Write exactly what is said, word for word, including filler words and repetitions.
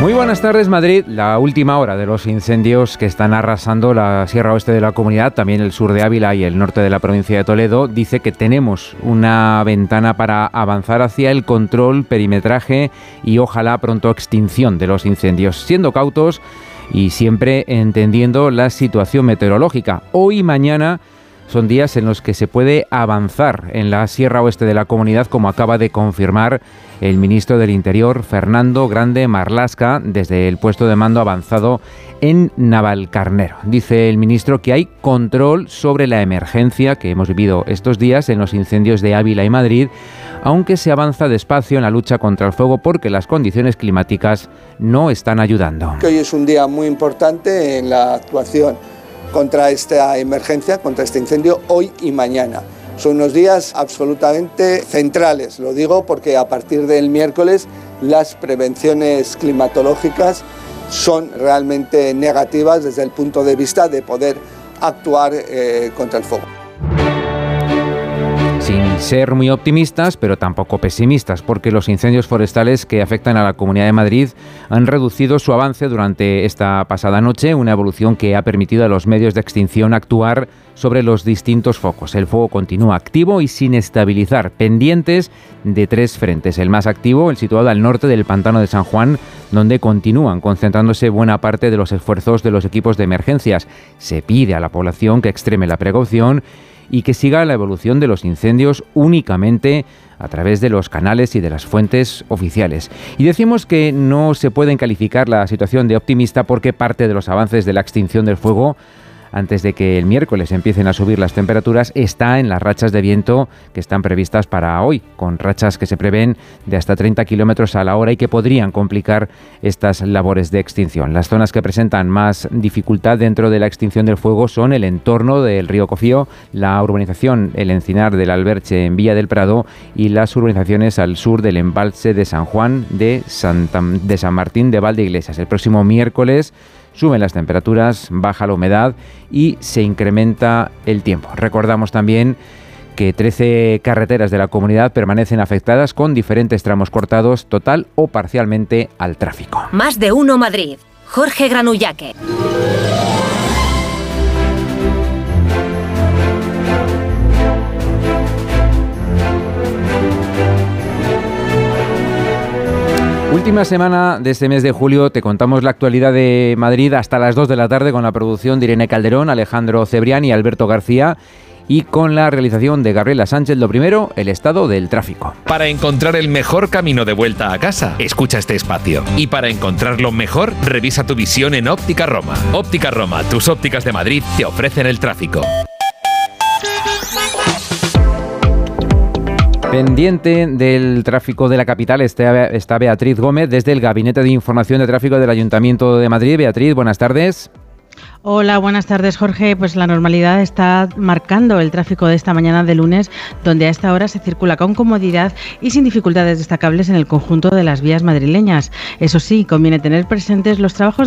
Muy buenas tardes, Madrid. La última hora de los incendios que están arrasando la sierra oeste de la comunidad, también el sur de Ávila y el norte de la provincia de Toledo, dice que tenemos una ventana para avanzar hacia el control, perimetraje y ojalá pronto extinción de los incendios, siendo cautos y siempre entendiendo la situación meteorológica. Hoy y mañana son días en los que se puede avanzar en la sierra oeste de la comunidad, como acaba de confirmar el ministro del Interior, Fernando Grande Marlaska, desde el puesto de mando avanzado en Navalcarnero. Dice el ministro que hay control sobre la emergencia que hemos vivido estos días en los incendios de Ávila y Madrid, aunque se avanza despacio en la lucha contra el fuego porque las condiciones climáticas no están ayudando. Hoy es un día muy importante en la actuación contra esta emergencia, contra este incendio, hoy y mañana. Son unos días absolutamente centrales, lo digo porque a partir del miércoles las prevenciones climatológicas son realmente negativas desde el punto de vista de poder actuar eh, contra el fuego. Sin ser muy optimistas, pero tampoco pesimistas, porque los incendios forestales que afectan a la Comunidad de Madrid han reducido su avance durante esta pasada noche, una evolución que ha permitido a los medios de extinción actuar sobre los distintos focos. El fuego continúa activo y sin estabilizar, pendientes de tres frentes. El más activo, el situado al norte del pantano de San Juan, donde continúan concentrándose buena parte de los esfuerzos de los equipos de emergencias. Se pide a la población que extreme la precaución y que siga la evolución de los incendios únicamente a través de los canales y de las fuentes oficiales. Y decimos que no se pueden calificar la situación de optimista porque parte de los avances de la extinción del fuego, antes de que el miércoles empiecen a subir las temperaturas, está en las rachas de viento que están previstas para hoy, con rachas que se prevén de hasta treinta kilómetros a la hora y que podrían complicar estas labores de extinción. Las zonas que presentan más dificultad dentro de la extinción del fuego son el entorno del río Cofío, la urbanización El Encinar del Alberche en Villa del Prado y las urbanizaciones al sur del embalse de San Juan de, Santa, de San Martín de Valdeiglesias. El próximo miércoles suben las temperaturas, baja la humedad y se incrementa el tiempo. Recordamos también que trece carreteras de la comunidad permanecen afectadas con diferentes tramos cortados total o parcialmente al tráfico. Más de uno Madrid. Jorge Granullaque. Última semana de este mes de julio, te contamos la actualidad de Madrid hasta las dos de la tarde con la producción de Irene Calderón, Alejandro Cebrián y Alberto García, y con la realización de Gabriela Sánchez. Lo primero, el estado del tráfico. Para encontrar el mejor camino de vuelta a casa, escucha este espacio. Y para encontrarlo mejor, revisa tu visión en Óptica Roma. Óptica Roma, tus ópticas de Madrid, te ofrecen el tráfico. Pendiente del tráfico de la capital está Beatriz Gómez desde el Gabinete de Información de Tráfico del Ayuntamiento de Madrid. Beatriz, buenas tardes. Hola, buenas tardes, Jorge. Pues la normalidad está marcando el tráfico de esta mañana de lunes, donde a esta hora se circula con comodidad y sin dificultades destacables en el conjunto de las vías madrileñas. Eso sí, conviene tener presentes los trabajos